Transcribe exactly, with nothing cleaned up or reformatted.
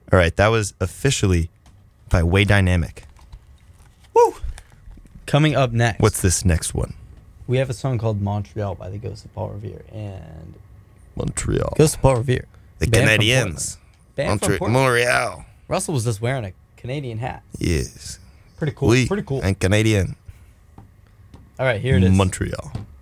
All right, that was officially by Way Dynamic. Woo! Coming up next. What's this next one? We have a song called Montreal by the Ghost of Paul Revere. And Montreal. Ghost of Paul Revere. The Band from Canadians. Portland. Band from Montre- Portland. Montreal. Russell was just wearing a Canadian hat. Yes. Pretty cool. Oui, Pretty cool. and Canadian. All right, here it is. Montreal.